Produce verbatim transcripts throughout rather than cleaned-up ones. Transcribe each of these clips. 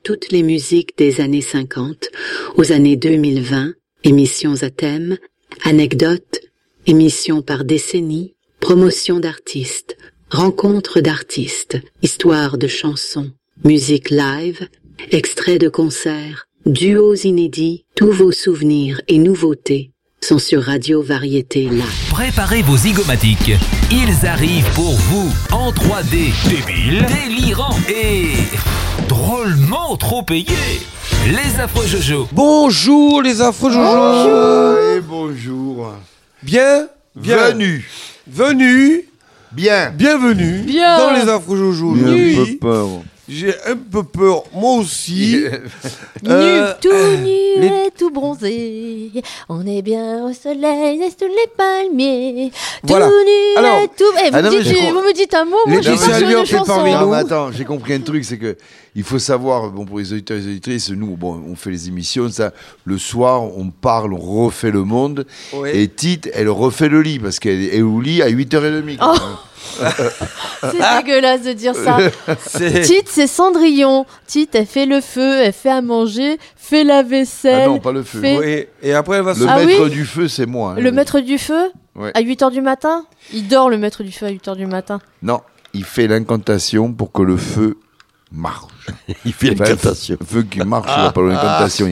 toutes les musiques des années cinquante aux années deux mille vingt, émissions à thème, anecdotes, émissions par décennie, promotion d'artistes, rencontres d'artistes, histoires de chansons, musique live, extraits de concerts, duos inédits, tous vos souvenirs et nouveautés sont sur Radio Variété Live. Préparez vos zygomatiques. Ils arrivent pour vous en trois D. Débiles, délirants et drôlement trop payés. Les affreux Jojo. Bonjour les affreux Jojo. Bonjour. Et bonjour. Bien, bien. Venu. Venu. Bien. Bienvenue Bien. dans les affreux Jojo. J'ai Oui. un peu peur. J'ai un peu peur, moi aussi. Nu, tout nu les- et tout bronzé. On est bien au soleil et sous les palmiers. Voilà. Tout nu Alors- et tout. Eh, vous, Ah non, me mais dites, j'ai- vous me dites un mot, moi Les je Laetitia pars sur Lyon une fait chanson. parmi Non, nous. mais attends, j'ai compris un truc, c'est que il faut savoir, bon, pour les auditeurs et les auditrices, nous, bon, on fait les émissions, ça, le soir, on parle, on refait le monde, Oui. et Tite, elle refait le lit, parce qu'elle est au lit à huit heures trente. Oh. C'est dégueulasse de dire ça. C'est- Tite, c'est Cendrillon. Tite, elle fait le feu, elle fait à manger, fait la Ah vaisselle. non, pas le feu. fait- Oui. Et après elle va se... Le Ah maître oui du feu, c'est moi. hein. Le maître du feu Ouais. à huit heures du matin. Il dort, le maître du feu, à huit heures du matin. Non, il fait l'incantation pour que le feu marche. Il fait Enfin, l'incantation. Le feu qui marche, il appelle l'incantation.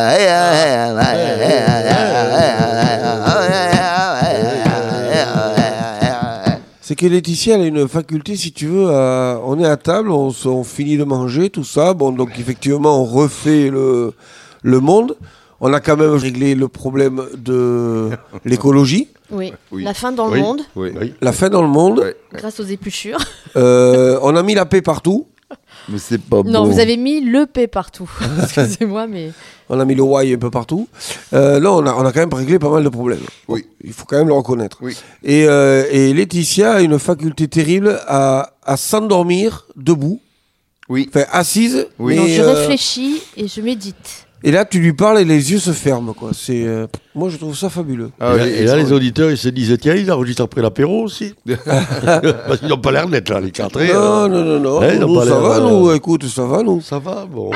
C'est que Laetitia, elle a une faculté, si tu veux, à... on est à table, on, s- on finit de manger, tout ça. Bon, donc effectivement, on refait le, le monde. On a quand même réglé le problème de l'écologie, Oui. Oui. La fin dans le Oui. monde, Oui. Oui. la fin dans le monde. Ouais. grâce aux épluchures. Euh, on a mis la paix partout. Mais c'est pas Non, bon. vous avez mis le P partout. Excusez-moi, mais. On a mis le Y un peu partout. Euh, là, on a, on a quand même réglé pas mal de problèmes. Oui. Il faut quand même le reconnaître. Oui. Et, euh, et Laetitia a une faculté terrible à, à s'endormir debout, Oui. enfin assise. Oui. Non, mais, je euh, réfléchis et je médite. Et là, tu lui parles et les yeux se ferment. Quoi. C'est, euh, moi, je trouve ça fabuleux. Ah et, là, oui, et là, ils les sont- auditeurs, ils se disent, tiens, ils enregistrent après l'apéro aussi. Parce qu'ils n'ont pas l'air net, là, les quatre. hein. Non, non, non, non. Ouais, ils ont Nous, pas ça l'air, va, euh, nous. Écoute, ça va, nous. Ça va, bon.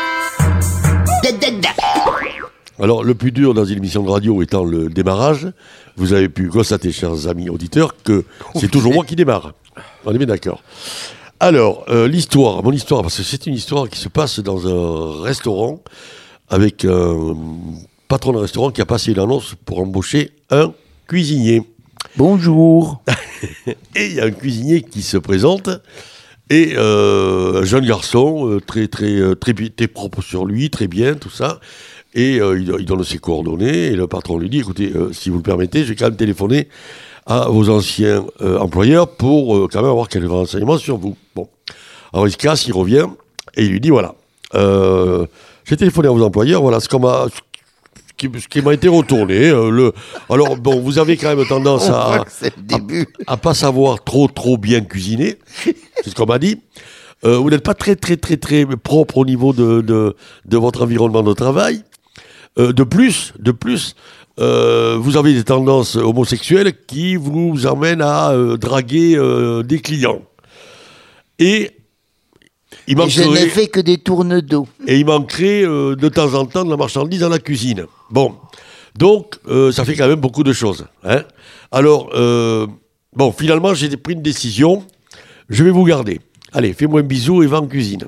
Alors, le plus dur dans une émission de radio étant le démarrage, vous avez pu constater, chers amis auditeurs, que c'est toujours moi qui démarre. On est bien d'accord. Alors, euh, l'histoire, mon histoire, parce que c'est une histoire qui se passe dans un restaurant avec un patron de restaurant qui a passé une annonce pour embaucher un cuisinier. Bonjour. Et il y a un cuisinier qui se présente, et euh, un jeune garçon, euh, très, très, euh, très, bi- très propre sur lui, très bien, tout ça. Et euh, il, il donne ses coordonnées, et le patron lui dit, écoutez, euh, si vous le permettez, je vais quand même téléphoner à vos anciens euh, employeurs pour euh, quand même avoir quelques renseignements sur vous. Bon. Alors il se casse, il revient, et il lui dit, voilà, euh, j'ai téléphoné à vos employeurs, voilà ce qu'on m'a... Ce qui, ce qui m'a été retourné. euh, le... Alors, bon, vous avez quand même tendance On à, voit que c'est le début. à pas savoir trop trop bien cuisiner, c'est ce qu'on m'a dit. Euh, vous n'êtes pas très très très très propre au niveau de, de, de votre environnement de travail. Euh, de plus, de plus, euh, vous avez des tendances homosexuelles qui vous emmènent à euh, draguer euh, des clients. Et il Et je manquerait, n'ai fait que des tournes d'eau. et il manquerait euh, de temps en temps de la marchandise dans la cuisine. Bon, donc euh, ça fait quand même beaucoup de choses. Hein. Alors, euh, bon, finalement, j'ai pris une décision. Je vais vous garder. Allez, fais-moi un bisou et va en cuisine.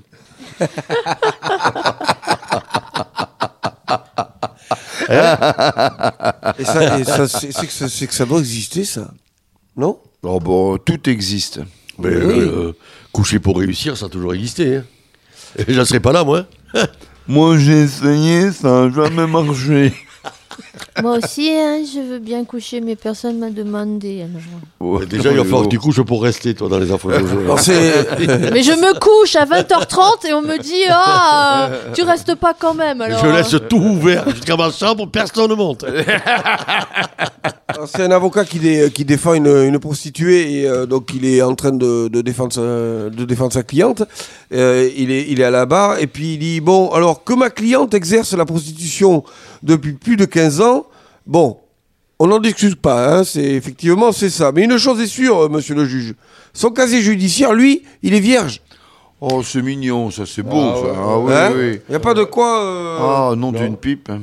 Et ça, et ça, c'est, c'est que ça, c'est que ça doit exister, ça. Non? Oh bon, tout existe. Mais euh, coucher pour réussir, ça a toujours existé. Hein. Et je ne serais pas là, moi. Moi, j'ai essayé, ça n'a jamais marché. Moi aussi, hein, je veux bien coucher, mais personne m'a demandé. alors. Oh, Déjà, il va falloir que tu couches pour rester, toi, dans les affaires de jeu. Alors, c'est... Mais je me couche à vingt heures trente et on me dit ah, euh, tu restes pas quand même. Alors, Je laisse tout ouvert jusqu'à ma chambre, personne ne monte. Alors, c'est un avocat qui, dé- qui défend une, une prostituée et euh, donc il est en train de, de, défendre, sa, de défendre sa cliente. Euh, il, est, il est à la barre et puis il dit bon, alors que ma cliente exerce la prostitution depuis plus de quinze ans, bon, on n'en discute pas, hein, c'est, effectivement c'est ça. Mais une chose est sûre, euh, monsieur le juge, son casier judiciaire, lui, il est vierge. Oh, c'est mignon, ça, c'est beau, Ah, ça. ouais. Ah, oui, Hein oui. Il n'y a pas de quoi. euh, Ah, non, d'une pipe. hein.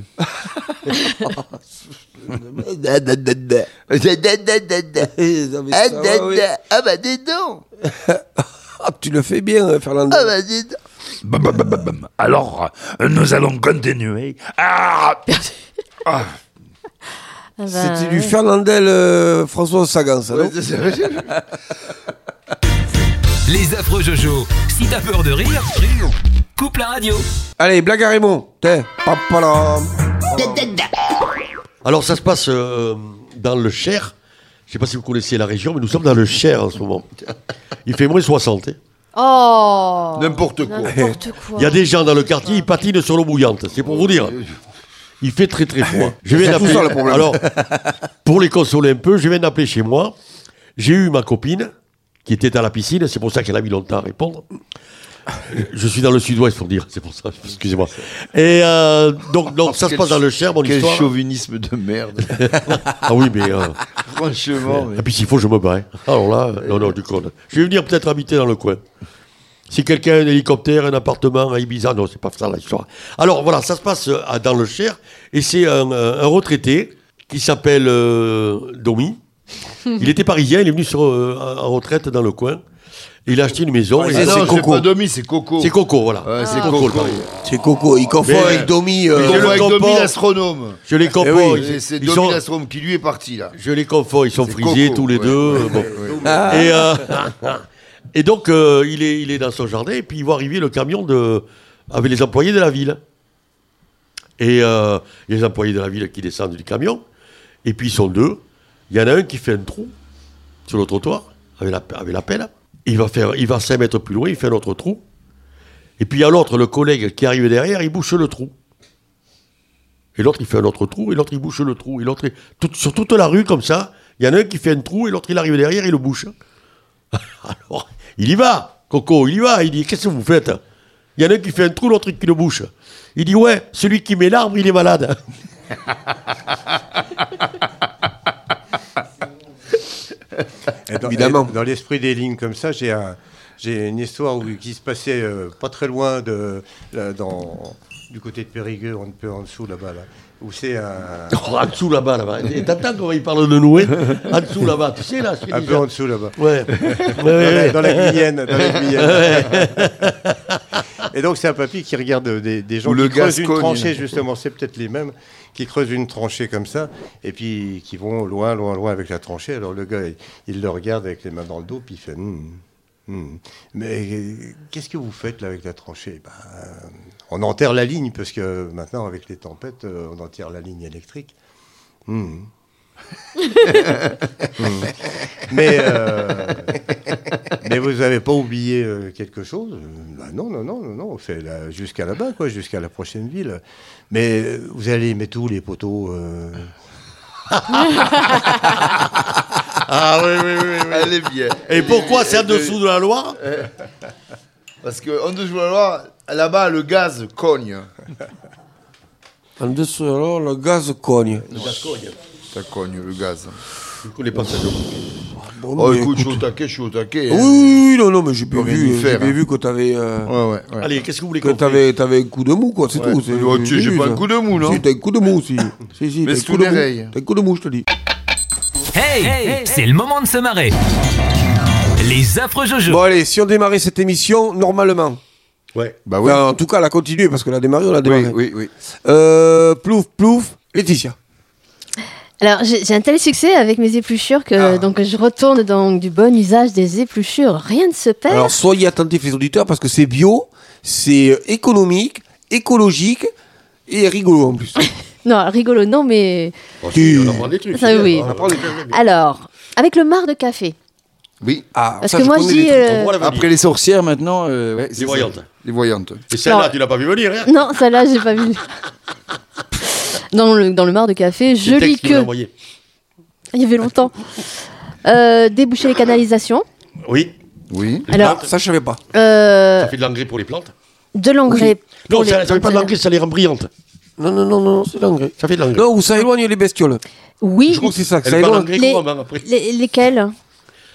Non, mais ça va, oui. Ah, bah, dis donc. Ah, tu le fais bien, Fernando. Ah, bah, dis donc. Bam, bam, bam, bam, bam. Alors, euh, nous allons continuer. Ah, Ah bah, C'était du ouais. Fernandel euh, François Sagan, ça, non Ouais, c'est ça. Les affreux Jojo. Si t'as peur de rire, rire. Coupe la radio. Allez, blague à Raymond. T'es. Papalam. Alors ça se passe euh, dans le Cher. Je ne sais pas si vous connaissez la région, mais nous sommes dans le Cher en ce moment. Il fait moins soixante. hein. Oh N'importe quoi. N'importe quoi. Il y a des gens dans le quartier, ils patinent sur l'eau bouillante. C'est pour vous dire. Il fait très très froid. Je viens C'est tout d'appeler. ça, le problème. Alors, pour les consoler un peu, je viens d'appeler chez moi. J'ai eu ma copine qui était à la piscine. C'est pour ça qu'elle a mis longtemps à répondre. Je suis dans le sud-ouest, pour dire. C'est pour ça. Excusez-moi. Et euh, donc, donc ça se quel passe dans le Cher, mon Quel histoire. chauvinisme de merde. Ah oui, mais. euh, Franchement. mais- Et puis s'il faut, je me bats. hein. Alors là, euh, non, non, du con. Je vais venir peut-être habiter dans le coin. Si quelqu'un a un hélicoptère, un appartement à Ibiza, non, c'est pas ça l'histoire. Alors voilà, ça se passe euh, à- dans le Cher, et c'est un, un- un retraité qui s'appelle euh, Domi. Il était parisien, il est venu sur, euh, en retraite dans le coin. Il a acheté une maison. Ah, et Ah, c'est non, c'est Coco. pas Domi, c'est Coco. c'est Coco, voilà. Ouais, c'est Coco, Coco. le Parisien. C'est Coco. Il confond Mais- avec Domi. euh, Il Je confond le avec Domi comprends. l'astronome. Je les confonds. Eh oui, ils- Et c'est ils Domi sont- l'astronome qui lui est parti là. Je les confonds, ils sont C'est frisés Coco, tous les ouais, deux. ouais, euh, bon. ouais, ouais. Ah. Et, euh, et donc, euh, il, est, il est dans son jardin, et puis il voit arriver le camion de, avec les employés de la ville. Et euh, il y a les employés de la ville qui descendent du camion, et puis ils sont deux. Il y en a un qui fait un trou sur le trottoir, avec la, avec la pelle. Il va, faire, il va cinq mètres plus loin, il fait un autre trou. Et puis il y a l'autre, le collègue qui arrive derrière, il bouche le trou. Et l'autre, il fait un autre trou, et l'autre, il bouche le trou. Et l'autre, il- tout- sur toute la rue, comme ça, il y en a un qui fait un trou, et l'autre, il arrive derrière, il le bouche. Alors, il y va, Coco, il y va. Il dit, qu'est-ce que vous faites? Il y en a un qui fait un trou, l'autre qui le bouche. Il dit, ouais, celui qui met l'arbre, il est malade. Et dans, Évidemment. et dans l'esprit des lignes comme ça, j'ai un, j'ai une histoire où, qui se passait euh, pas très loin de, là, dans, du côté de Périgueux, un peu en dessous là-bas, là, où c'est un, Oh, en dessous là-bas, là-bas. Et T'entends comment il parle de nous, hein? En dessous là-bas, tu sais, là. c'est un déjà- peu en dessous là-bas. Ouais. Dans la, dans la Guyenne, dans la Guyenne. Et donc c'est un papy qui regarde des, des gens Ou qui le creusent une Gascogne. tranchée, justement, c'est peut-être les mêmes, qui creusent une tranchée comme ça, et puis qui vont loin, loin, loin avec la tranchée. Alors le gars, il, il le regarde avec les mains dans le dos, puis il fait Hum, hum. Mais euh, qu'est-ce que vous faites là avec la tranchée? Ben, euh, on enterre la ligne, parce que maintenant, avec les tempêtes, euh, on enterre la ligne électrique. Hum. Hum. Mais, euh, mais vous n'avez pas oublié euh, quelque chose? Euh, bah non, non, non, non, non, on fait la- jusqu'à là-bas, quoi, jusqu'à la prochaine ville. Mais euh, vous allez mettre où les poteaux? euh Ah oui, oui, oui. oui. Elle est bien. Et pourquoi c'est en dessous de la Loire? Parce qu'en dessous de la Loire, là-bas, le gaz cogne. En dessous, alors, le gaz cogne. Ça cogne, le gaz. Je ne connais pas ça. Bon, Oh, mais écoute, je écoute. suis au taquet, je suis au taquet. Oui, hein. oui, oui, non, non, mais j'ai bien Faut rien vu, y j'ai faire, bien hein. vu que t'avais, euh, Ouais, ouais, ouais. Allez, qu'est-ce que vous voulez que qu'on t'avais, t'avais un coup de mou, quoi, c'est Ouais. tout. c'est- Oh, tu- j'ai vu, pas ça. un coup de mou, non? Si, t'as un coup de mou, si. Si, si, Mais t'as un c'est coup tout de mou. pareil. T'as un coup de mou, je te dis. Hey, c'est le moment de se marrer. Les affreux Jojo. Bon, allez, si on démarrait cette émission, normalement. Ouais. Bah oui. Enfin, en tout cas, la continuer, parce que la démarrer, on l'a démarré. Oui, oui, oui. Euh, plouf, plouf, Laetitia. Alors, j'ai j'ai un tel succès avec mes épluchures que Ah. donc je retourne dans du bon usage des épluchures. Rien ne se perd. Alors, soyez attentifs, les auditeurs, parce que c'est bio, c'est économique, écologique et rigolo en plus. Non, rigolo, non, mais Oh, Si. si, on apprend des trucs. Ça, c'est bien, oui. on apprend des trucs. alors, avec le marc de café. Oui. Ah, Parce ça, que je moi, je connais dis. des trucs. euh, On voit la vanille. Après les sorcières, maintenant. euh, ouais, c'est Les ça. voyantes. Les voyantes. Et celle-là, Non. tu l'as pas vu venir, hein? Non, celle-là, j'ai pas vu. Dans le, dans le marc de café, je Le lis texte qu'il m'a que. envoyé. Il y avait longtemps. Euh, déboucher les canalisations. Oui. Oui. Alors, Ah, ça, je savais pas. euh, Ça fait de l'engrais pour les plantes. de l'engrais. Non, pour les ça, ça fait pas de plantes. l'engrais, ça les rend brillantes. Non, non, non, non, c'est l'engrais. Ça fait de l'engrais. Non, où ça éloigne les bestioles. Oui, Je crois que c'est ça, que Elle ça est pas éloigne. l'engrais les- comment, hein, après. les- lesquels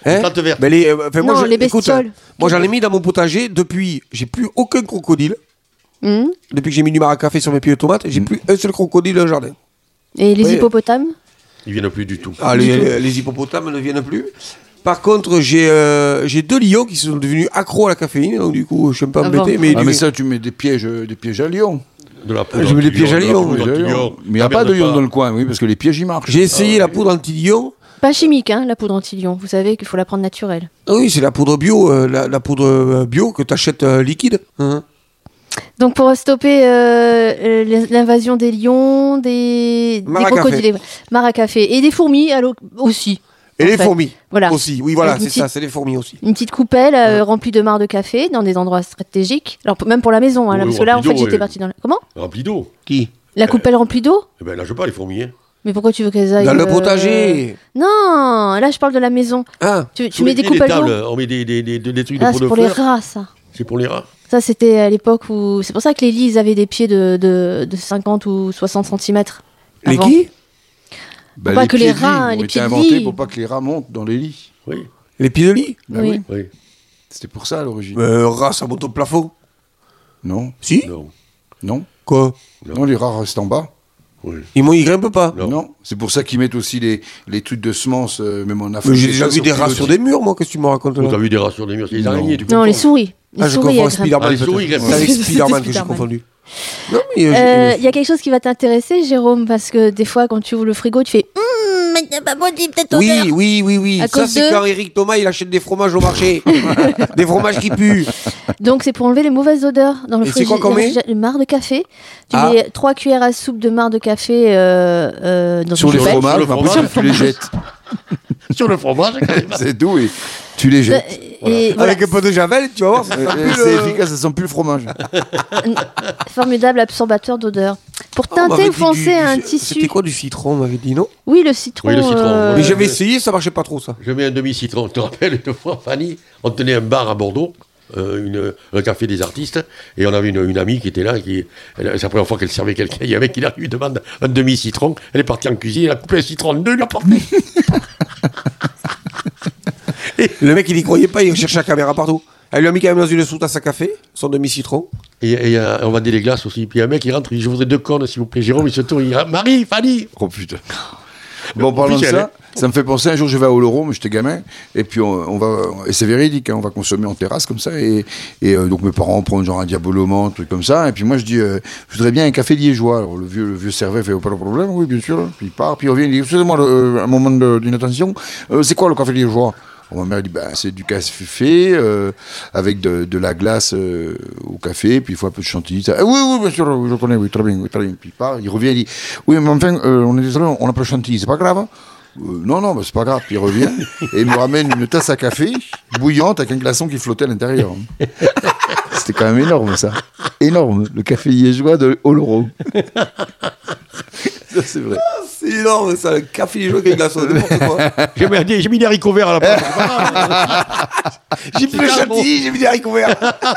Hein plantes vertes. Ben, les, euh, enfin, moi, Non, je- les écoute, bestioles. moi, j'en ai mis dans mon potager. Depuis, j'ai plus aucun crocodile. Hum. Depuis que j'ai mis du maracafé sur mes pieds de tomates, j'ai plus un seul crocodile dans le jardin. Et les Oui. hippopotames? Ils viennent plus du tout. Ah, les, les- les hippopotames ne viennent plus. Par contre, j'ai euh, j'ai deux lions qui sont devenus accros à la caféine, donc du coup, je suis un peu Ah embêté. bon. mais Ah, du- mais ça, tu mets des pièges, euh, des pièges à lion. De la poudre Je mets des pièges à anti-lion, lion, de la oui, poudre anti-lion. Mais il n'y a Ça pas de merde lion dans le coin, oui, parce que les pièges, ils marchent. j'ai essayé la poudre anti-lion. Pas chimique, hein, la poudre anti-lion. Vous savez qu'il faut la prendre naturelle. Ah oui, c'est la poudre bio, euh, la, la poudre euh, bio que tu achètes liquide. Hein. Donc pour stopper euh, euh, l'invasion des lions, des, des Maracafé. crocodiles, maracafé et des fourmis alors, aussi. Et en les fait. fourmis Voilà. aussi. Oui, voilà, Avec une c'est ça, petite- c'est les fourmis aussi. Une petite coupelle euh, remplie de marc de café dans des endroits stratégiques. Alors p- même pour la maison, hein, là, Oui, parce que là en remplie fait d'eau, j'étais oui. partie dans la... Comment? Rempli d'eau. Qui La coupelle remplie d'eau? Eh ben, là, je pas les fourmis. Hein. Mais pourquoi tu veux qu'elles aillent Dans le euh, potager. Non, là je parle de la maison. Ah, Tu, tu Sous mets les des pieds, les coupelles d'eau. tables, on met des, des, des, des, des trucs de Ah, peau c'est de pour les fleurs. rats ça. C'est pour les rats. Ça c'était à l'époque où... C'est pour ça que les lits ils avaient des pieds de, de, de cinquante ou soixante centimètres. les avant. qui Bah, pas que les pieds de lit rats, ont les été pieds de inventés lit. pour pas que les rats montent dans les lits. Oui. Les pieds de lit Bah Oui. oui. Oui. C'était pour ça à l'origine. euh, Rat, ça monte au plafond. Non, Si Non. non, Quoi non, les rats restent en bas. Oui. Ils, m'ont- ils grimpent pas. Non. Non, c'est pour ça qu'ils mettent aussi les, les trucs de semences, euh, même en Afrique. Mais j'ai et déjà ça, vu des rats pilotis. sur des murs, moi, qu'est-ce que tu me racontes Vous là avez vu des rats sur des murs, c'est les Non. araignées, tu Non, comprends les souris. Les Ah, je souris, confonds elles avec Spider-Man. Ah, les peut-être. souris, grimpent. C'est avec C'était Spider-Man que j'ai Spider-Man. confondu. Non, mais. euh, Euh, j'ai- Il y a quelque chose qui va t'intéresser, Jérôme, parce que des fois, quand tu ouvres le frigo, tu fais Hum, mais t'as pas bon, dis peut-être Oui, odeur. oui, oui, oui. À Ça, cause c'est de- quand Eric Thomas il achète des fromages au marché. Des fromages qui puent. Donc, c'est pour enlever les mauvaises odeurs dans le Et c'est quoi frigo. qu'on met Le marc de café. Tu Ah. mets trois cuillères à soupe de marc de café euh, euh, dans Sur une les poubelle. fromages, Sur le après, fromage. tu les jettes. Sur le fromage, C'est tout, et tu les Euh, jettes. Et voilà, Avec un peu de javel, tu vas voir, ça Euh, sera euh, plus C'est le- efficace, ça sent plus le fromage. formidable absorbateur d'odeur. Pour Ah, on m'avait teinter ou dit foncer du- un du- tissu. C'était quoi du citron, on m'avait dit, non Oui, le citron. Oui, le citron, euh, Mais j'avais essayé, ça marchait pas trop, ça. je mets un demi-citron. Tu te rappelles, une fois, Fanny, on tenait un bar à Bordeaux, euh, une, un café des artistes, et on avait une, une amie qui était là, qui, elle- c'est la première fois qu'elle servait quelqu'un, il y a un mec qui là, lui demande un demi-citron, elle est partie en cuisine, elle a coupé un citron en deux, il l'a porté. Le mec, il y croyait pas, il cherchait la caméra partout. Elle lui a mis quand même dans une sous-tasse à café, son demi-citron. Et, et euh, on vendait les glaces aussi, puis un mec, il rentre, il dit, je voudrais deux cornes, s'il vous plaît. Jérôme, il se tourne, il dit, Marie, Fanny. Oh putain. Bon, parlant de Officiel, ça, ça me fait penser, un jour je vais à Oloron, mais j'étais gamin, et puis on, on va, et c'est véridique, hein, on va consommer en terrasse comme ça, et, et euh, donc mes parents prennent genre un diabolomant, un truc comme ça, et puis moi je dis, euh, je voudrais bien un café liégeois. Alors le vieux, le vieux serveur fait, oh, pas de problème, oui bien sûr, puis il part, puis il revient, il dit, excusez-moi, euh, un moment de- d'inattention, euh, c'est quoi le café liégeois? Ma mère dit, bah, c'est du café euh, avec de, de la glace euh, au café, puis il faut un peu de chantilly. Ça. Ah, oui, oui, bien sûr, oui, je connais, oui, très bien, oui, très bien. Puis il part, il revient, il dit, oui, mais enfin, euh, on est désolé, on n'a pas de chantilly, c'est pas grave, hein? Euh, non, non, bah, c'est pas grave. Puis il revient et il me ramène une tasse à café bouillante avec un glaçon qui flottait à l'intérieur. C'était quand même énorme, ça. Énorme, le café liégeois de Oloron. Ça, c'est vrai. C'est énorme, ça, le café liégeois avec glaçon, n'importe quoi. J'ai mis, j'ai mis des haricots verts à la place. J'ai plus le C'est chantilly, j'ai mis des haricots verts.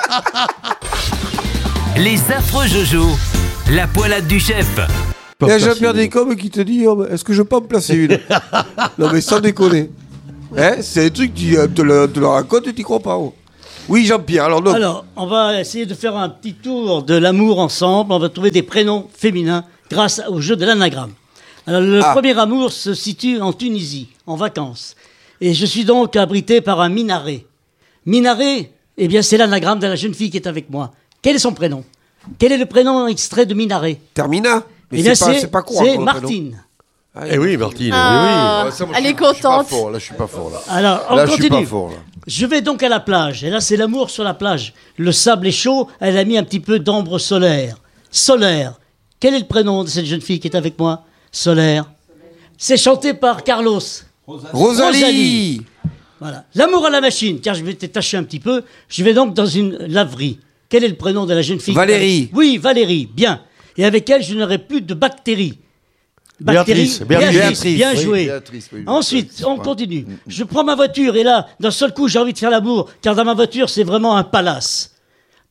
Les affreux Jojo, la poilade du chef. Il y a Jean-Pierre Descombes qui te dit, oh, est-ce que je peux en placer une? Non mais sans déconner. Hein, c'est un truc, tu euh, te le, te le racontes et tu crois pas. Oh. Oui Jean-Pierre, alors donc. Alors, on va essayer de faire un petit tour de l'amour ensemble. On va trouver des prénoms féminins grâce au jeu de l'anagramme. Alors, le Ah. premier amour se situe en Tunisie, en vacances. Et je suis donc abrité par un minaret. Minaret, eh bien, c'est l'anagramme de la jeune fille qui est avec moi. Quel est son prénom? Quel est le prénom extrait de Minaret? Termina. Mais Eh bien, c'est pas, c'est c'est pas quoi, c'est comme Martine. Eh oui, Martine, Ah, Ouais, ça, moi, elle je est suis- Je suis pas contente. fort, là, je suis pas fort, là. Alors, on Là, je suis continue. pas fort, là. Je vais donc à la plage. Et là, c'est l'amour sur la plage. Le sable est chaud. Elle a mis un petit peu d'ambre solaire. Solaire. Quel est le prénom de cette jeune fille qui est avec moi? Solaire. C'est chanté par Carlos. Rosalie. Rosalie. Voilà. L'amour à la machine. Car je vais détacher un petit peu. Je vais donc dans une laverie. Quel est le prénom de la jeune fille? Valérie. Oui, Valérie. Bien. Et avec elle, je n'aurai plus de bactéries. Béatrice, Béatrice, Béatrice. bien Oui, joué. Béatrice, oui, Ensuite, Béatrice, on ouais. continue. Je prends ma voiture et là, d'un seul coup, j'ai envie de faire l'amour, car dans ma voiture, c'est vraiment un palace.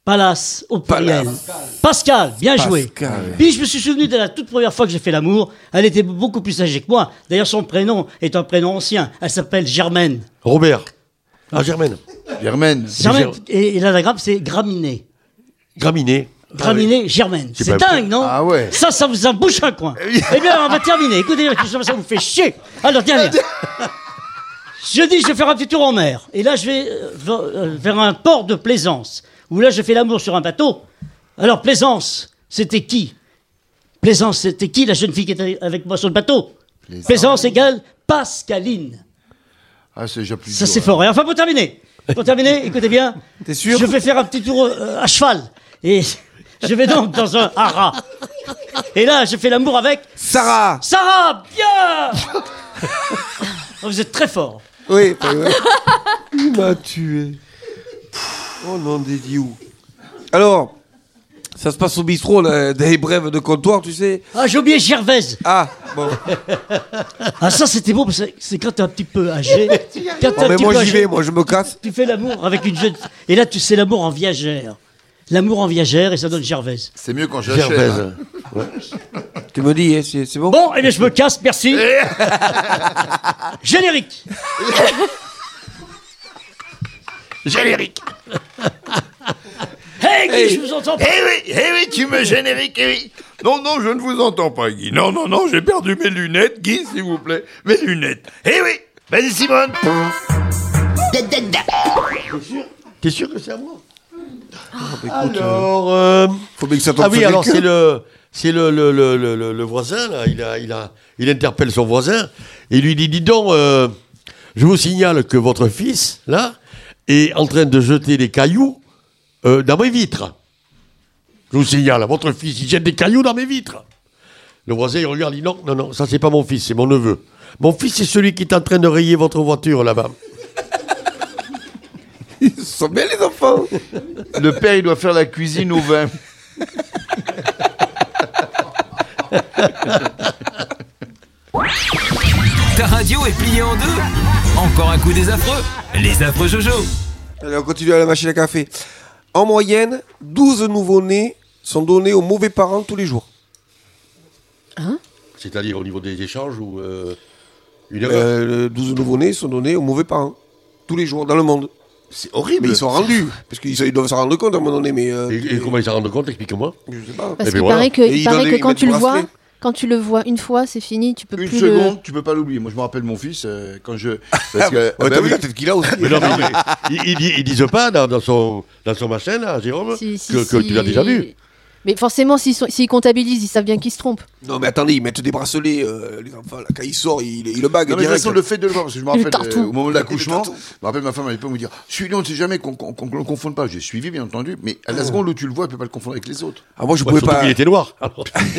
Palace au pluriel. Pascal, bien joué. Pascal, oui. Puis je me suis souvenu de la toute première fois que j'ai fait l'amour. Elle était beaucoup plus âgée que moi. D'ailleurs, son prénom est un prénom ancien. Elle s'appelle Germaine. Robert. Ah, Germaine. Germaine. Germaine. Et, et l'anagramme, c'est Graminé. Graminé. Graminé, Germaine. C'est C'est pas- dingue, non? Ah ouais. Ça, ça vous embouche un coin. Eh bien, on va terminer. Écoutez, ça vous fait chier. Alors, tiens, viens. Je dis, je vais faire un petit tour en mer. Et là, je vais euh, vers, euh, vers un port de Plaisance, où là, je fais l'amour sur un bateau. Alors, Plaisance, c'était qui? Plaisance, c'était qui la jeune fille qui était avec moi sur le bateau? Plaisance. Plaisance égale Pascaline. Ah, c'est déjà plus Ça, dur, c'est hein. fort. Et enfin, pour terminer, pour terminer, écoutez bien. T'es sûr? Je vais faire un petit tour euh, à cheval. Et je vais donc dans un haras. Et là, je fais l'amour avec Sarah. Sarah. Bien. Oh, vous êtes très fort. Oui, bah ouais. Il m'a tué. Oh non, des dieux. Alors, ça se passe au bistrot, là, des brèves de comptoir, tu sais. Ah, j'ai oublié Gervaise. Ah, bon. Ah, ça, c'était beau, parce que c'est quand t'es un petit peu âgé. Quand t'es Oh, un mais petit moi peu j'y âgé, vais, moi je me casse. tu fais l'amour avec une jeune. Et là, tu sais l'amour en viagère. L'amour en viagère, et ça donne Gervaise. C'est mieux quand j'achète. Gervaise. hein. Tu me dis, hein, c'est c'est bon? Bon, eh bien, je me casse, merci. Générique. Générique. Hey, Guy, Hey. je vous entends Eh pas. oui, eh oui, tu me générique, eh oui. Non, non, je ne vous entends pas, Guy. Non, non, non, j'ai perdu mes lunettes, Guy, s'il vous plaît. Mes lunettes. Eh oui. Vas-y, Simone. T'es sûr que c'est à moi? Ah, Alors, euh, Faut bien que ça tombe ah oui, sur alors quelqu'un. c'est le, c'est le, le, le, le, le- le voisin là. Il a, il a, il interpelle son voisin et lui dit, dis donc, euh, je vous signale que votre fils là est en train de jeter des cailloux euh, dans mes vitres. Je vous signale, votre fils il jette des cailloux dans mes vitres. Le voisin il regarde, il dit non, non, non, ça c'est pas mon fils, c'est mon neveu. Mon fils c'est celui qui est en train de rayer votre voiture là-bas. Ils sont bien les enfants. Le père, il doit faire la cuisine au vin. Ta radio est pliée en deux. Encore un coup des affreux. Les affreux Jojo. Allez, on continue à la machine à café. En moyenne, douze nouveau-nés sont donnés aux mauvais parents tous les jours. C'est-à-dire au niveau des échanges ou euh, une erreur. Euh, douze nouveau-nés sont donnés aux mauvais parents tous les jours dans le monde. C'est horrible. Mais ils sont rendus, parce qu'ils ils doivent s'en rendre compte à un moment donné. Mais euh, Et, et comment ils s'en rendent compte, explique-moi. je sais pas. Parce Eh qu'il ben voilà. paraît que, Et il ils paraît donnent que des- quand ils tu le mettent du vois, bracelet. quand tu le vois une fois, c'est fini, tu peux Une plus seconde, tu peux pas l'oublier. Moi, je me rappelle mon fils euh, quand je. Parce que, Ouais, ah bah t'as vu oui. la tête qu'il a aussi. Mais non, mais, mais ils, ils, disent- ils disent pas dans, dans son, dans son machin, là, Jérôme, le. Si- si- que, que si- tu l'as déjà vu. Mais forcément, s'ils sont- s'ils comptabilisent, ils savent bien qu'ils se trompent. Non, mais attendez, ils mettent des bracelets, euh, les enfants, là, quand ils sortent, ils, ils le baguent Non, mais de toute direct. façon, le fait de le voir, parce que je me Le rappelle, tartou. euh, au moment de l'accouchement, Le je tartou. me rappelle ma femme à l'époque me dire, suis-le, on ne sait jamais qu'on qu'on- qu'on le confonde pas. J'ai suivi, bien entendu, mais à la seconde où tu le vois, tu peux pas le confondre avec les autres. Ah, moi, je Ouais, pouvais surtout pas. qu'il était noir. Alors,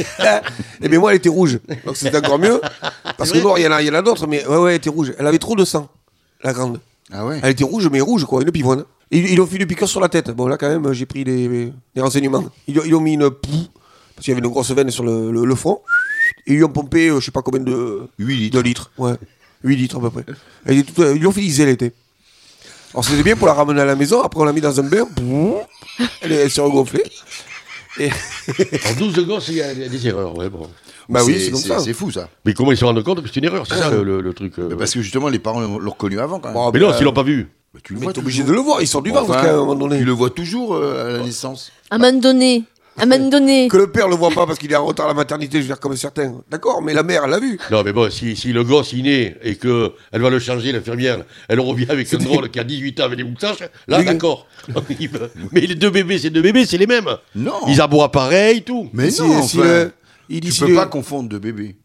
Eh bien, moi, elle était rouge. Donc, c'était encore mieux. Parce que noir, il y en a, il y en a d'autres, mais ouais, ouais, elle était rouge. Elle avait trop de sang, la grande. Ah ouais. Elle était rouge, mais rouge, quoi, une pivoine. Ils, ils ont fait une piqûre sur la tête. Bon, là, quand même, j'ai pris des, des renseignements. Ils, ont- ils ont mis une poux, parce qu'il y avait une grosse veine sur le, le, le front. Et ils lui ont pompé, euh, je sais pas combien de. huit litres. De litres, ouais. huit litres à peu près. Elle était toute- ils lui ont fait liser, elle était. Alors, c'était bien pour la ramener à la maison. Après, on l'a mis dans un bain. Elle, elle s'est regonflée. Et... en douze gosses, il y a il y a des erreurs. Ouais, bon. Bah oui, c'est comme ça. C'est fou, ça. Mais comment ils se rendent compte que c'est une erreur? C'est ça le, le- le truc. euh. Mais parce que justement, les parents l'ont l'ont reconnu avant, quand même. Bon, Mais non, bah, s'ils l'ont pas vu. Bah, tu le Mais vois t'es obligé toujours. de le voir, ils sont du Bon, ventre, enfin, quand même, à un moment donné. Tu le vois toujours euh, à la naissance. À un moment donné, à un moment donné. Que le père le voit pas parce qu'il est en retard à la maternité, je veux dire, comme certains. D'accord, mais la mère, elle l'a vu. Non, mais bon, si, si le gosse il naît et que elle va le changer, l'infirmière, elle revient avec un drôle qui a dix-huit ans avec des moustaches, là, Oui. d'accord. Mais les deux bébés, ces deux bébés, c'est les mêmes. Non. Ils aboient pareil, tout. Mais Si- non, si enfin, le- il dit tu si peux le- pas confondre deux bébés.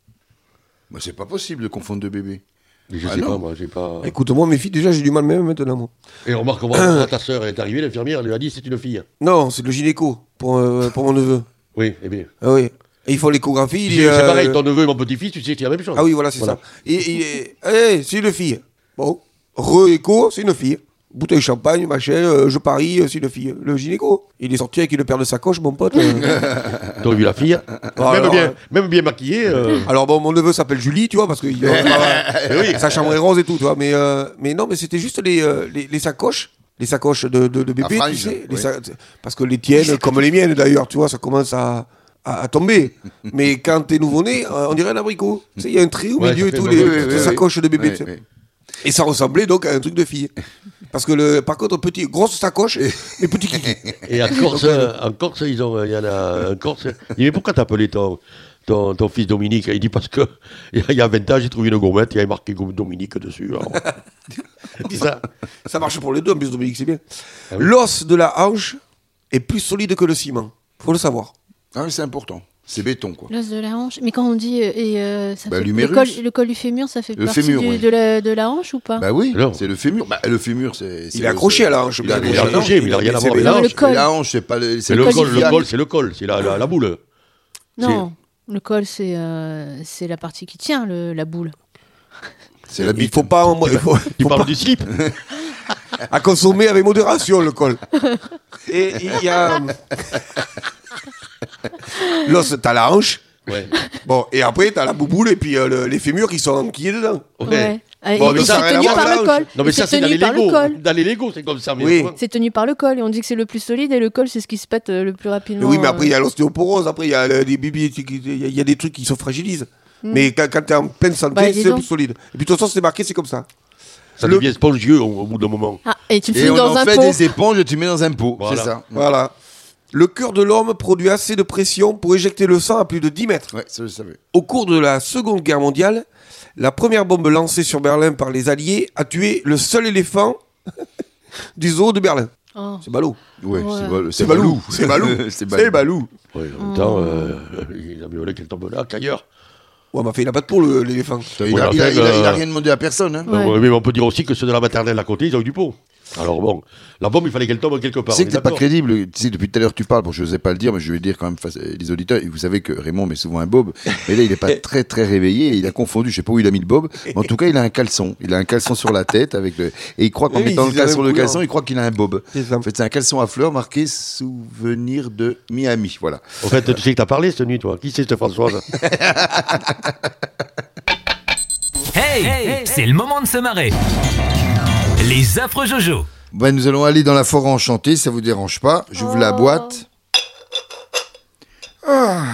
Moi, c'est pas possible de confondre deux bébés. Mais je Ah sais non. pas, moi, j'ai pas. Écoute, moi, mes filles, déjà, j'ai du mal même maintenant, moi. Et remarque, comment quand ta sœur est arrivée, l'infirmière, elle lui a dit c'est une fille. Non, c'est le gynéco pour, euh, pour mon neveu. Oui, eh bien. Ah oui. Et ils font l'échographie. il C'est est, euh, pareil, ton neveu et mon petit-fils, tu sais que c'est la même chose. Ah oui, voilà, c'est Voilà. ça. Et il est. Eh, c'est une fille. Bon. Re-écho, c'est une fille. Bouteille de champagne, machin, euh, je parie, euh, c'est une fille. Le gynéco. Il est sorti avec une paire de sacoches, mon pote. euh. T'as vu la fille même, alors, bien, euh, même bien maquillée. euh, Alors bon, mon neveu s'appelle Julie, tu vois, parce que il- oui. sa chambre est rose et tout, tu vois. Mais, euh, mais non, mais c'était juste les, euh, les, les sacoches Les sacoches de, de, de bébé, À tu franges, sais. Les oui. sa- Parce que les tiennes, comme les miennes d'ailleurs, tu vois, ça commence à, à, à tomber. Mais quand t'es nouveau-né, euh, on dirait un abricot. Tu sais, il y a un trait au Ouais, milieu ça et fait tout, mal. les Oui, petites oui, oui, sacoches de bébé. Oui, tu sais. oui. Et ça ressemblait donc à un truc de fille. Parce que, le, par contre, petit, grosse sacoche et petit kiki. Et en Corse, en Corse, ils ont, il y en a un Corse. Il dit, mais pourquoi t'as appelé ton, ton, ton fils Dominique? Il dit, parce que il y a vingt ans, j'ai trouvé une gourmette, il y avait marqué Dominique dessus. Alors, Dis ça. Ça marche pour les deux, en plus, Dominique, c'est bien. Ah oui. L'os de la hanche est plus solide que le ciment. Faut le savoir. Ah, mais c'est important. C'est béton, quoi. L'os de la hanche. Mais quand on dit. euh, et, euh, ça Bah, fait, le, l'humérus. col, le col du fémur, ça fait Le partie fémur, du- oui. de, la, de la hanche ou pas? Bah oui, Non. c'est le fémur. Bah, le fémur, c'est. c'est Il est le- accroché à la hanche. Il est bien Il est accroché. accroché, mais il n'a rien à voir avec c'est- la Non, mais le hanche. col. La hanche, c'est pas le. C'est le col col, du le fiac. col, c'est le col, c'est la, la, la boule. Non, le col, c'est euh, c'est la partie qui tient le, la boule. C'est la Il bite. faut pas, en- il faut, Tu faut parles pas du slip? à consommer avec modération le col. Et il y a l'os, t'as la hanche. Ouais. Bon, et après t'as la bouboule et puis euh, le- les fémurs qui sont enquillés dedans. Ouais. Ah, Bon, et- mais et ça a c'est rien à tenu voir par avec le la col. Non, mais Et ça, c'est c'est dans tenu les par le Legos. col. Dans les Legos, c'est comme ça. Mais Oui. souvent- C'est tenu par le col et on dit que c'est le plus solide et le col c'est ce qui se pète euh, le plus rapidement. Oui, mais après il y euh. a l'ostéoporose, après il y a le- des bibis, il y, a- il y a des trucs qui se fragilisent. Mais quand, quand t'es en pleine santé, Bah, dis c'est donc. plus solide. Et puis de toute façon, c'est marqué, c'est comme ça. Ça Le- devient spongieux au, au bout d'un moment. Ah, et tu le Et fous on dans en un fait pot. des éponges et tu mets dans un pot. Voilà. C'est ça. Voilà. Le cœur de l'homme produit assez de pression pour éjecter le sang à plus de dix mètres. Ouais, ça je savais. Au cours de la Seconde Guerre mondiale, la première bombe lancée sur Berlin par les Alliés a tué le seul éléphant du zoo de Berlin. Oh. C'est ballot. Ouais, Ouais. c'est Balou. C'est Balou. C'est Balou. C'est C'est Balou. Balou. Ouais, en même temps, euh, il a mieux volé qu'elle tombe là qu'ailleurs. Ouais, mais il a pas de peau, le- l'éléphant. Il a, Ouais, il, a, enfin, il, a, il a euh, rien demandé à personne. Hein. Ouais. Euh, mais on peut dire aussi que ceux de la maternelle à côté, ils ont eu du pot. Alors bon, la bombe, il fallait qu'elle tombe quelque part. Tu sais on que est t'es pas d'accord. crédible. Tu sais, depuis tout à l'heure, tu parles. Bon, je n'osais pas le dire, mais je vais le dire quand même face aux auditeurs. Et vous savez que Raymond met souvent un bob. Mais là, il n'est pas très, très réveillé. Et il a confondu. Je sais pas où il a mis le bob. Mais en tout cas, il a un caleçon. Il a un caleçon sur la tête. avec le... Et il croit qu'en Oui, mettant il le caleçon a sur un le couleur. caleçon, il croit qu'il a un bob. C'est ça. En fait, c'est un caleçon à fleurs marqué Souvenir de Miami. Voilà. En fait, tu sais que t'as parlé cette nuit, toi. Qui c'est cette Françoise? Hey, c'est le moment de se marrer. Les affreux Jojo. Ben, nous allons aller dans la forêt enchantée. Ça vous dérange pas? J'ouvre la Oh. boîte. Ah.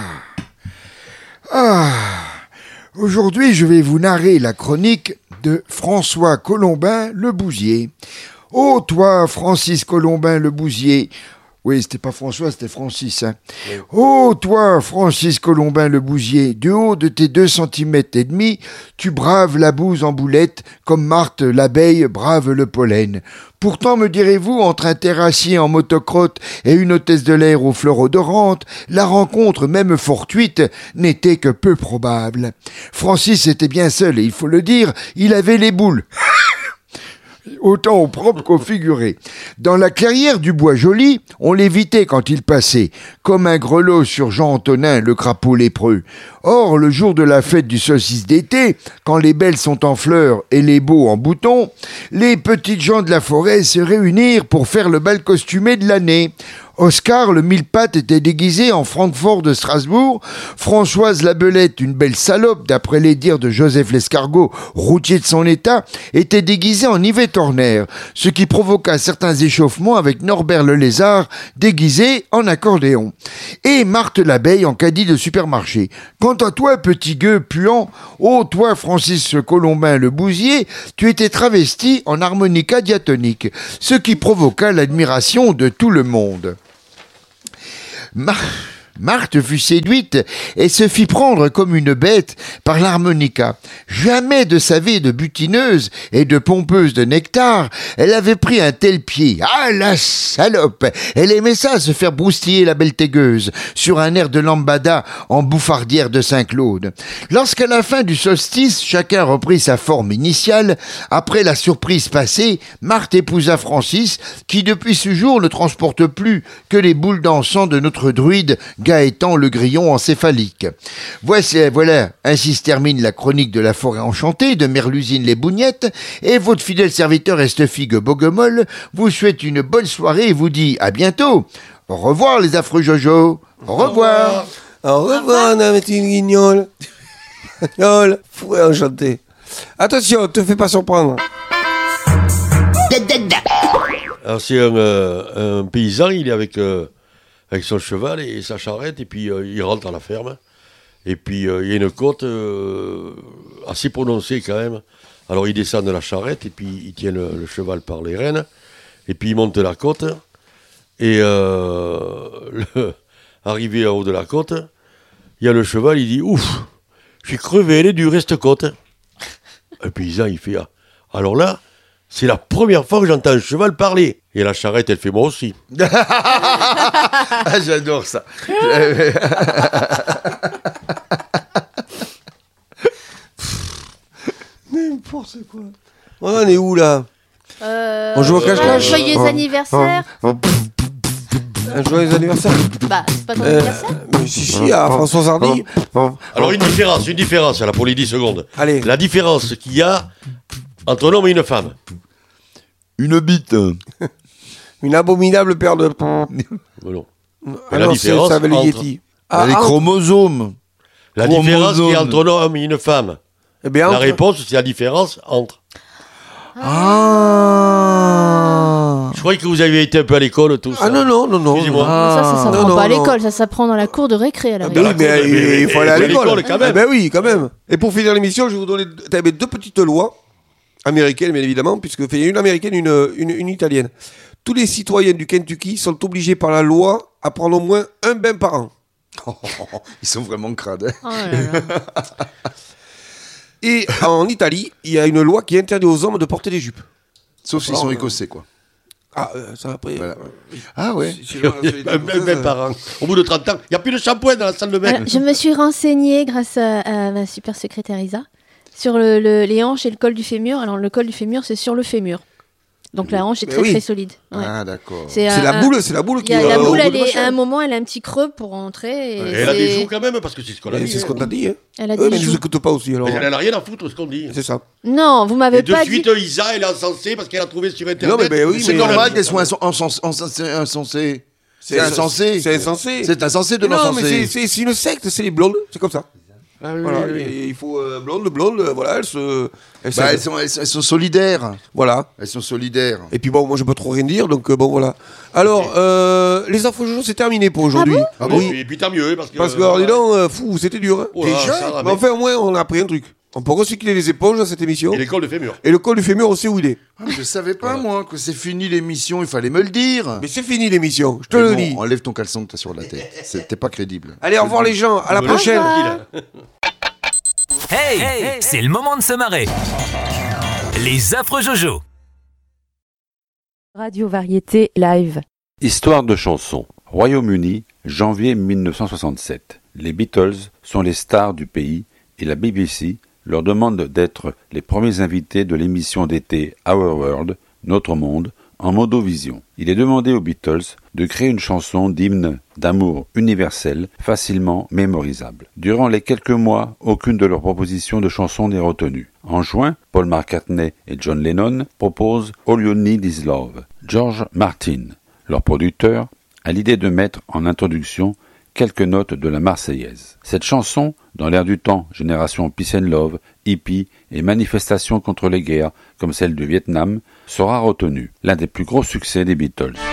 Ah. Aujourd'hui, je vais vous narrer la chronique de François Colombin le Bousier. Ô toi, Francis Colombin le Bousier. Oui, c'était pas François, c'était Francis. Hein. Ô toi, Francis Colombin le Bousier, du haut de tes deux centimètres et demi, tu braves la bouse en boulette, comme Marthe l'abeille brave le pollen. Pourtant, me direz-vous, entre un terrassier en motocrotte et une hôtesse de l'air aux fleurs odorantes, la rencontre, même fortuite, n'était que peu probable. Francis était bien seul, et il faut le dire, il avait les boules. Autant au propre qu'au figuré. Dans la clairière du Bois Joli, on l'évitait quand il passait, comme un grelot sur Jean Antonin, le crapaud lépreux. Or, le jour de la fête du saucisse d'été, quand les belles sont en fleurs et les beaux en boutons, les petites gens de la forêt se réunirent pour faire le bal costumé de l'année. Oscar, le mille-pattes, était déguisé en Francfort de Strasbourg. Françoise Labelette, une belle salope, d'après les dires de Joseph Lescargot, routier de son état, était déguisée en Yvette Horner, ce qui provoqua certains échauffements avec Norbert le Lézard, déguisé en accordéon. Et Marthe l'abeille en caddie de supermarché. Quant à toi, petit gueux puant, ô toi, Francis Colombin le Bousier, tu étais travesti en harmonica diatonique, ce qui provoqua l'admiration de tout le monde. Mar- Marthe fut séduite et se fit prendre comme une bête par l'harmonica. Jamais de sa vie de butineuse et de pompeuse de nectar, elle avait pris un tel pied. Ah, la salope! Elle aimait ça, se faire broustiller la belle tégueuse, sur un air de lambada en bouffardière de Saint-Claude. Lorsqu'à la fin du solstice, chacun reprit sa forme initiale, après la surprise passée, Marthe épousa Francis, qui depuis ce jour ne transporte plus que les boules d'encens de notre druide Gaëtan le grillon encéphalique. Voici, voilà, ainsi se termine la chronique de la forêt enchantée de Merlusine les Bougnettes, et votre fidèle serviteur Estefigue Bogomol vous souhaite une bonne soirée et vous dit à bientôt. Au revoir les affreux Jojo. Au revoir. Au revoir, ma petite guignole. Guignole, fouet enchanté. Attention, te fais pas surprendre. Alors c'est un, euh, un paysan, il est avec, euh, avec son cheval et sa charrette, et puis euh, il rentre à la ferme. Et puis euh, il y a une côte euh, assez prononcée quand même. Alors il descend de la charrette, et puis il tient le, le cheval par les rênes, et puis il monte la côte. Et euh, le, arrivé en haut de la côte, il y a le cheval, il dit « Ouf, je suis crevé, elle est dure, cette côte. » Le paysan, il fait ah. « Alors là, c'est la première fois que j'entends un cheval parler. » Et la charrette, elle fait « Moi aussi. » Ah, j'adore ça. N'importe quoi. On en est où, là? Euh, On joue au cache-cache? Joyeux Oh. anniversaire. Un joyeux anniversaire. Bah, c'est pas ton Euh, anniversaire. mais si, si, à François Hardy. Alors une différence, une différence, là, pour les dix secondes. Allez. La différence qu'il y a entre un homme et une femme. Une bite. Une abominable paire de... Voilà. Ah la non, différence c'est- ça avait le entre- Yeti. Ah, les ah, chromosomes. La différence qu'il y a Chromosome. entre un homme et une femme. eh bien, La entre- réponse, c'est la différence entre. Ah. Je croyais que vous aviez été un peu à l'école, tous. Ah non, non, non, non. Excusez-moi. Ça, ça non, s'apprend non, pas à non. l'école, ça s'apprend dans la cour de récré à la Ah rigueur. ben oui, mais, mais- il mais- faut aller mais à à l'école. l'école, quand même. Ah ben oui, quand même. Et pour finir l'émission, je vais vous donner t'as mes deux petites lois américaines, bien évidemment, puisque il y a une américaine et une, une, une italienne. Tous les citoyens du Kentucky sont obligés par la loi à prendre au moins un bain par an. Ils sont vraiment crades. hein. Oh là là. Et en Italie, il y a une loi qui interdit aux hommes de porter des jupes. Sauf s'ils Alors, sont euh, écossais, quoi. Ah, euh, ça après. Voilà. euh, Ah ouais. si- si- si- Un même, même par an. Au bout de trente ans, il n'y a plus de shampoing dans la salle de bain. Alors, je me suis renseignée grâce à, à ma super secrétaire Isa sur le, le- les hanches et le col du fémur. Alors le col du fémur, c'est sur le fémur. Donc la hanche est Mais très oui. très solide. Ouais. Ah d'accord. C'est un- la un- boule, c'est la boule il qui y a- est la euh, boule, au bout elle de est, machin. à un moment, elle a un petit creux pour rentrer. Et Et elle a des c'est- joues quand même, parce que c'est ce qu'on a Mais dit. C'est ce hein. qu'on t'a dit. Hein. Elle a Eux, des mais ils joues. nous écoutent pas aussi. Alors. Mais elle n'a rien à foutre, ce qu'on dit. C'est ça. Non, vous m'avez Et de pas suite, dit. Isa, elle est encensée parce qu'elle a trouvé sur Internet. Non, mais ben oui, C'est mais- normal euh, qu'elles soient insen- insens- insens- insensées. C'est insensé. C'est insensé. C'est insensé de Mais non, mais c'est- l'encenser. c'est c'est une secte, c'est les blondes, c'est comme ça. Ah oui, Voilà, oui, oui. et il faut euh, blonde, blonde, euh, voilà, elles se. Elles Bah, se- elles, sont, elles, elles sont solidaires. Voilà. Elles sont solidaires. Et puis bon, moi je peux trop rien dire, donc euh, bon voilà. Alors, euh, les infos jojo, c'est terminé pour aujourd'hui. Ah bon, et puis tant mieux, parce que. Parce que, alors, dis donc, euh, fou, c'était dur. Hein. Oh là, ça va, Mais enfin, au moins, on a appris un truc. On peut recycler les éponges dans cette émission. Et l'école de fémur. Et le col du fémur, on sait où il est. Ah, mais je savais pas, moi, que c'est fini l'émission. Il fallait me le dire. Mais c'est fini l'émission, je te Mais le bon, dis. enlève ton caleçon que t'as sur la tête. C'est- T'es pas crédible. Allez, au revoir les gens, à la Me prochaine. revoir. Hey, c'est le moment de se marrer. Les affreux Jojo. Radio Variété Live. Histoire de chanson. Royaume-Uni, janvier mille neuf cent soixante-sept. Les Beatles sont les stars du pays et la B B C leur demande d'être les premiers invités de l'émission d'été Our World, Notre Monde, en modovision. Il est demandé aux Beatles de créer une chanson d'hymne d'amour universel, facilement mémorisable. Durant les quelques mois, aucune de leurs propositions de chanson n'est retenue. En juin, Paul McCartney et John Lennon proposent All You Need Is Love. George Martin, leur producteur, a l'idée de mettre en introduction quelques notes de la Marseillaise. Cette chanson, dans l'air du temps, génération Peace and Love, hippie et manifestation contre les guerres, comme celle du Vietnam, sera retenue, l'un des plus gros succès des Beatles.